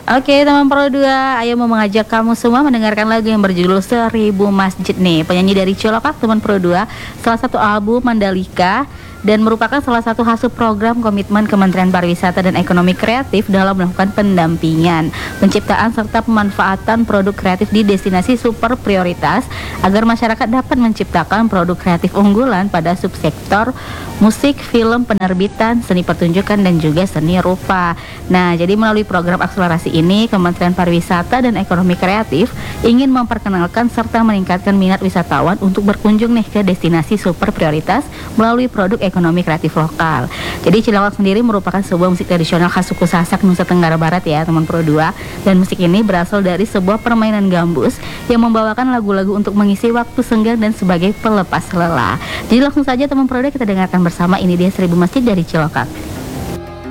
Oke, teman Pro 2, ayo mau mengajak kamu semua mendengarkan lagu yang berjudul Seribu Masjid nih. Penyanyi dari Cilokak, teman Pro 2, salah satu album Mandalika dan merupakan salah satu hasil program komitmen Kementerian Pariwisata dan Ekonomi Kreatif dalam melakukan pendampingan, penciptaan serta pemanfaatan produk kreatif di destinasi super prioritas agar masyarakat dapat menciptakan produk kreatif unggulan pada subsektor musik, film, penerbitan, seni pertunjukan dan juga seni rupa. Nah, jadi melalui program akselerasi ini Kementerian Pariwisata dan Ekonomi Kreatif ingin memperkenalkan serta meningkatkan minat wisatawan untuk berkunjung nih ke destinasi super prioritas melalui produk ekonomi kreatif lokal. Jadi Cilokak sendiri merupakan sebuah musik tradisional khas suku Sasak Nusa Tenggara Barat ya teman Pro 2, dan musik ini berasal dari sebuah permainan gambus yang membawakan lagu-lagu untuk mengisi waktu senggang dan sebagai pelepas lelah. Jadi langsung saja teman Pro 2 kita dengarkan bersama, ini dia Seribu Masjid dari Cilokak.